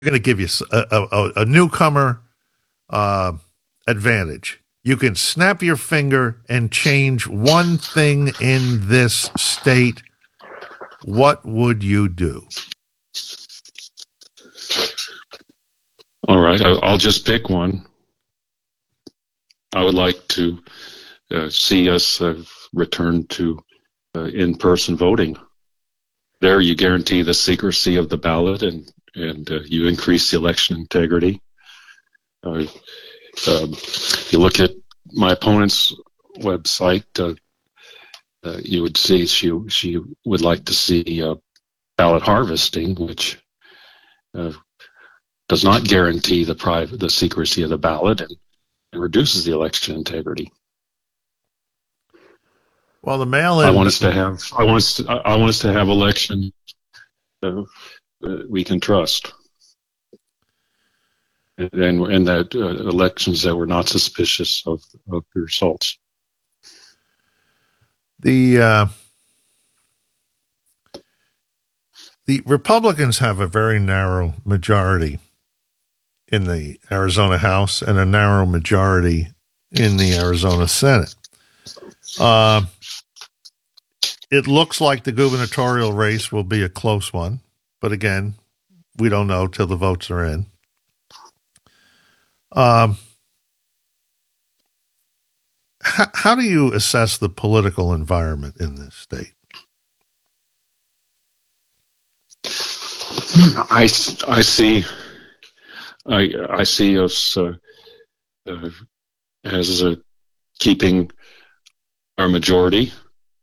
going to give you a newcomer advantage. You can snap your finger and change one thing in this state. What would you do? All right, I'll just pick one. I would like to see us return to in-person voting. There, you guarantee the secrecy of the ballot, and you increase the election integrity. You look at my opponent's website, you would see she would like to see ballot harvesting, which does not guarantee the secrecy of the ballot and reduces the election integrity. Well, the mail-in. I want us to have elections we can trust, and that elections that we're not suspicious of the results. The Republicans have a very narrow majority in the Arizona House and a narrow majority in the Arizona Senate. It looks like the gubernatorial race will be a close one, but again, we don't know till the votes are in. How do you assess the political environment in this state? I see us as keeping our majority,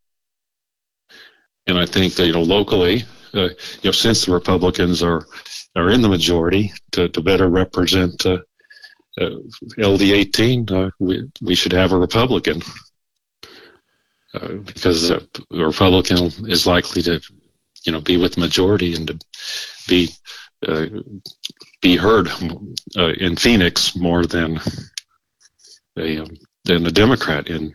and I think that locally, since the Republicans are in the majority, to better represent LD 18, we should have a Republican, because the Republican is likely to be with the majority and to be heard in Phoenix more than a Democrat who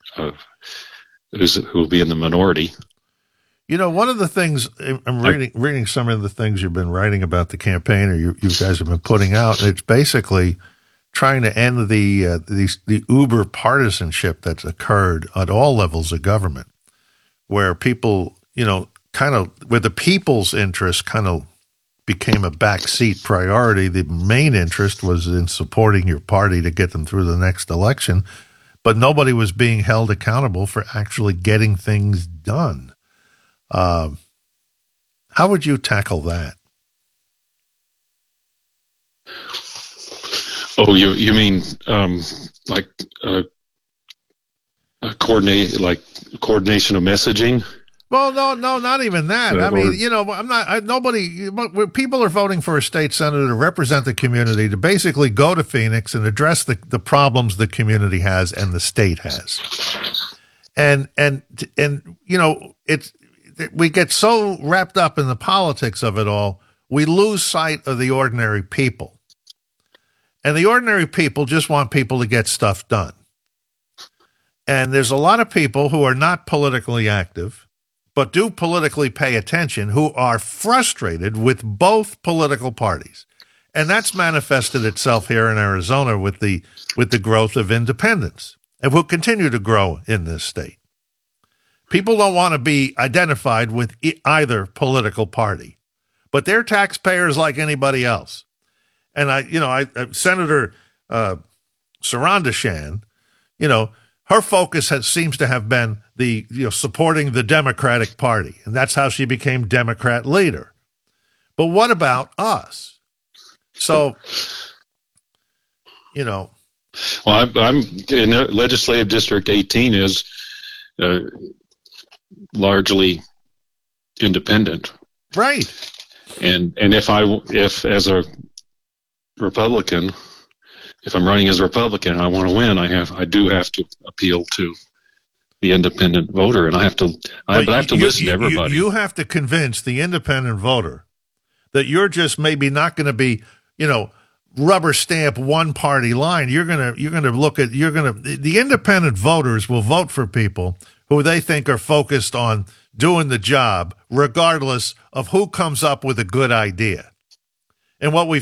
will be in the minority. One of the things I'm reading some of the things you've been writing about the campaign, or you guys have been putting out. It's basically trying to end the uber partisanship that's occurred at all levels of government, where people, where the people's interest kind of became a backseat priority. The main interest was in supporting your party to get them through the next election, but nobody was being held accountable for actually getting things done. How would you tackle that? Oh, you mean coordination of messaging? Well, no, not even that. I mean, people are voting for a state senator to represent the community, to basically go to Phoenix and address the problems the community has and the state has. And we get so wrapped up in the politics of it all, we lose sight of the ordinary people. And the ordinary people just want people to get stuff done. And there's a lot of people who are not politically active, but do politically pay attention, who are frustrated with both political parties. And that's manifested itself here in Arizona with the growth of independents, and will continue to grow in this state. People don't want to be identified with either political party, but they're taxpayers like anybody else. And Senator Sarandashan, her focus seems to have been supporting the Democratic Party, and that's how she became Democrat leader. But what about us? So, Well, I'm in Legislative District 18 is largely independent, right? And if as a Republican, if I'm running as a Republican, I want to win. I do have to appeal to the independent voter, and I have to listen to everybody. You have to convince the independent voter that you're just maybe not going to be, rubber stamp one party line. The independent voters will vote for people who they think are focused on doing the job, regardless of who comes up with a good idea. And what we've